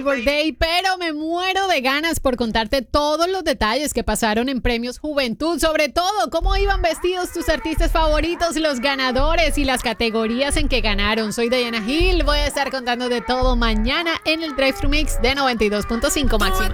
Labor Day, pero me muero de ganas por contarte todos los detalles que pasaron en Premios Juventud, sobre todo cómo iban vestidos tus artistas favoritos, los ganadores y las categorías en que ganaron. Soy Diana Gil, voy a estar contando de todo mañana en el Drive Thru Mix de 92.5 Máximo.